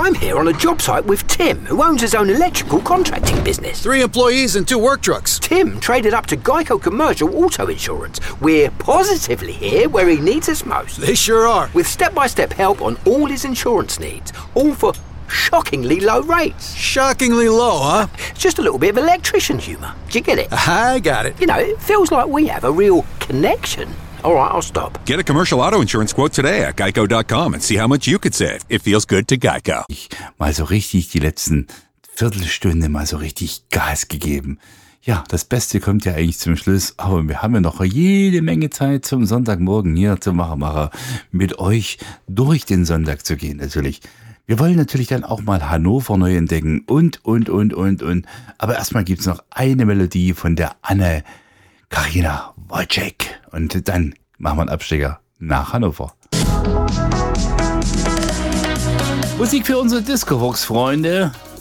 I'm here on a job site with Tim, who owns his own electrical contracting business. 3 employees and 2 work trucks. Tim traded up to Geico Commercial Auto Insurance. We're positively here where he needs us most. They sure are. With step-by-step help on all his insurance needs, all for shockingly low rates. Shockingly low, huh? It's just a little bit of electrician humour. Do you get it? I got it. You know, it feels like we have a real connection. All right, I'll stop. Get a commercial auto insurance quote today at geico.com and see how much you could save. It feels good to Geico. Mal so richtig die letzten Viertelstunde mal so richtig Gas gegeben. Ja, das Beste kommt ja eigentlich zum Schluss, aber wir haben ja noch jede Menge Zeit zum Sonntagmorgen hier zum Macher mit euch durch den Sonntag zu gehen natürlich. Wir wollen natürlich dann auch mal Hannover neu entdecken und. Aber erstmal gibt's noch eine Melodie von der Anne-Carina Wojcik. Und dann machen wir einen Abstecher nach Hannover. Musik für unsere Discovox-Freunde.